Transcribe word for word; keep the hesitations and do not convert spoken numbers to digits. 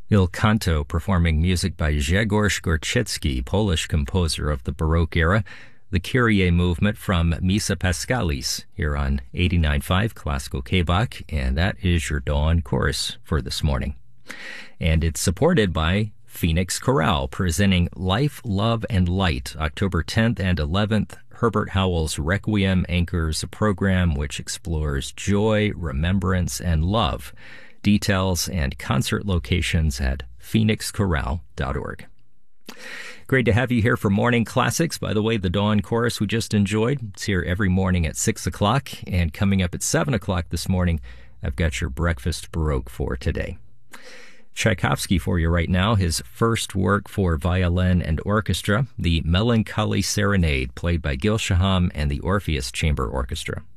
Il Canto, performing music by Grzegorz Gorczycki, Polish composer of the Baroque era, the Kyrie movement from Missa Paschalis, here on eighty-nine point five Classical K-Bach, and that is your Dawn Chorus for this morning. And it's supported by Phoenix Chorale, presenting Life, Love, and Light, October tenth and eleventh. Herbert Howell's Requiem anchors a program which explores joy, remembrance, and love. Details and concert locations at phoenix chorale dot org. Great to have you here for Morning Classics. By the way, the Dawn Chorus we just enjoyed, it's here every morning at six o'clock, and coming up at seven o'clock this morning, I've got your Breakfast Baroque for today. Tchaikovsky for you right now, his first work for violin and orchestra, the Melancholy Serenade, played by Gil Shaham and the Orpheus Chamber Orchestra.